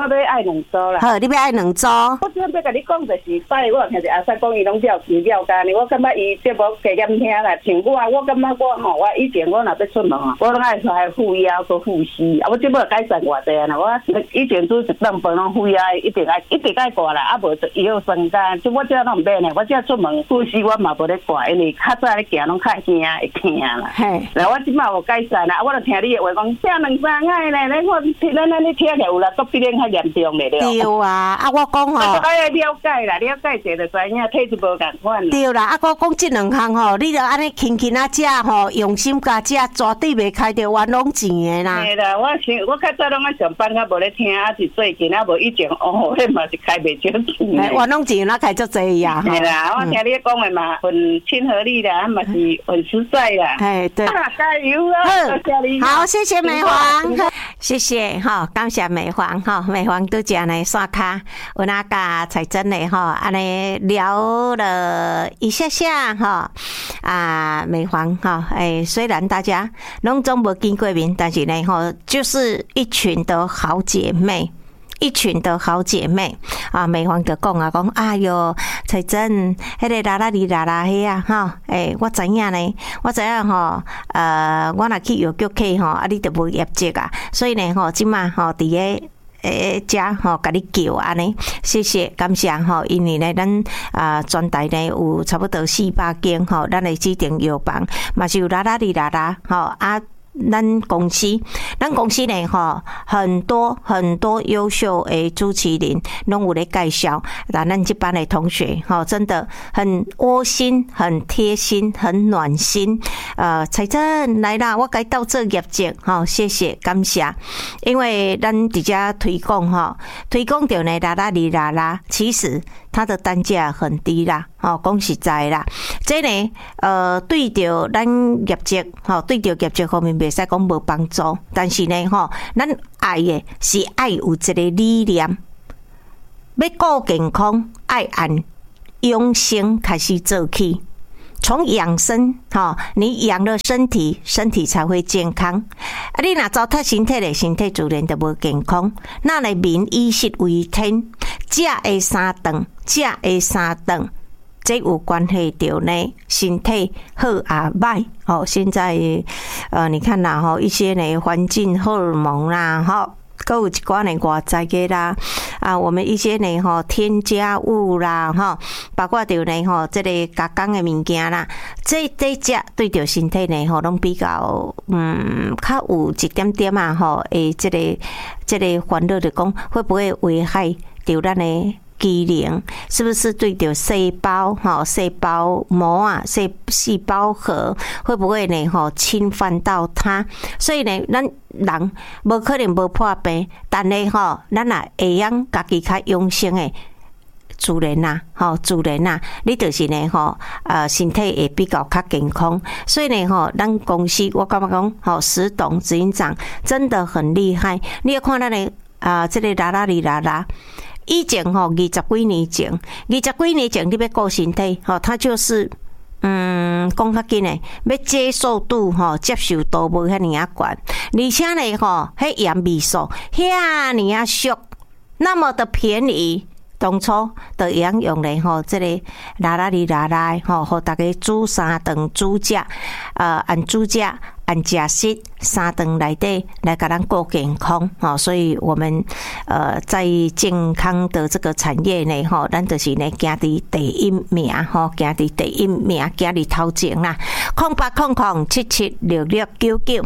我要爱2组啦。 好，你要爱2组。 我即要甲你讲，就是摆我听着阿三讲伊拢了奇了干呢。我感觉伊节目加减听啦，像我感觉我以前我若要出门啊，我拢爱出来护腰做护膝，啊，我即要改善偌济啊！我以前做一顿饭拢护腰，一定爱挂啦，啊无就以后生干。即我这拢唔免呢，我这出门护膝我嘛无咧挂，因为较早咧行拢较惊会疼啦。嘿，然后我即摆有改善啦，啊，我就听你的话讲，这2、3个呢，咱听起来有啦，都比恁较严重咧了。 对啊，啊我讲吼， 爱了解啦，了解者就知影，体质无共款。 对啦，啊我讲这2项吼，你着安尼轻轻啊食吼，用心甲食，绝对袂开着冤枉钱的啦。 嘿啦，我较早拢爱上班，较无咧听，啊是最近啊无以前迄嘛是开袂少钱。 冤枉钱哪开足济呀？ 嘿啦，我听你讲的嘛，很亲和力啦，嘛是很实在啦。 哎，对， 加油啊！ 好，谢谢美皇，谢谢哈，感谢美皇哈，美皇都讲来刷卡，我那个彩珍嘞哈，安尼聊了一下下哈啊，美皇哈，哎，虽然大家拢总无见过面，但是呢哈，就是一群的好姐妹。一群的好姐妹啊，美皇就讲啊，讲哎哟，彩珍，迄个啦啦哩啦啦迄啊，哈，我知影呢，我知影吼，我若去药局去吼，啊，你就无业绩啊，所以呢，吼，即马吼，伫个遮吼，甲你叫安尼，谢谢，感谢吼，因为呢，咱全台呢有差不多400间吼，咱的指定药房，嘛是有啦啦哩啦啦，吼啊。咱公司呢吼，很多优秀的主持人拢有咧介绍，那咱这班的同学吼，真的很窝心、很贴心、很暖心。彩珍来啦，我该到这业绩吼，谢谢感谢，因为咱伫遮推广吼，推广着呢啦啦哩啦啦，其实它的单价很低啦，吼，讲实在啦，这呢对着咱业绩吼，对着业绩方面。袂使讲无帮助，但是呢，吼，咱爱的是爱有一个理念，要顾健康，爱按养生开始做起，从养生，吼，你养了身体，身体才会健康。啊，你若糟蹋身体咧，身体自然就无健康。那来民以食为天，食的3顿，食的3顿。这有关系到呢，身体好啊歹哦。现在你看啦吼，一些呢环境荷尔蒙啦吼，还有一寡呢外在的啦啊，我们一些呢吼添加物啦吼，包括着呢吼这个加工的物件啦，这只对着身体呢吼，拢比较较有一点点啊吼，诶，这个烦恼的讲会不会危害到咱的？机能是不是对着细胞细胞膜啊细胞核会不会呢侵犯到它？所以呢，咱人无可能无破病，但呢咱也会用家己较养生的自然啊，你就是呢身体会比较较健康。所以呢咱公司我感觉讲石董执行长真的很厉害。你要看咱的这个啦啦哩啦啦。以前20几年前你要顾身体他就是讲较紧诶，要接受度接受度无遐尔啊悬，而且呢迄盐味素遐尔啊俗，那么的便宜。当初就用咧这个啦啦哩啦啦互大家煮3顿煮食，按煮食按食食3顿内底来给咱顾健康所以我们在健康的这个产业内咱就是呢行伫第一名行伫第一名，行伫头前啦。0800776699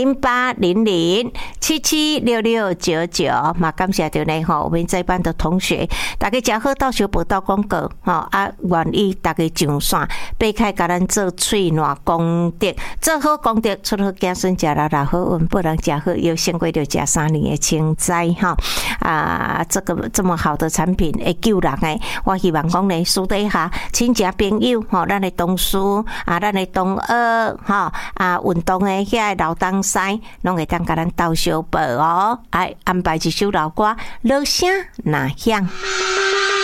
0800776699嘛，感谢着呢我们这班的同学，大家真好到小报道广告愿意大家上线，爬开甲咱做喙暖功德，做好功德，出好子孙，食老好运，不能食好又胜过着食3年的清斋这个这么好的产品会救人的，我希望讲呢，私底下亲戚朋友咱的同事咱的同学运动的遐老东西，拢会当甲咱斗相报爱安排一首老歌，老声哪响。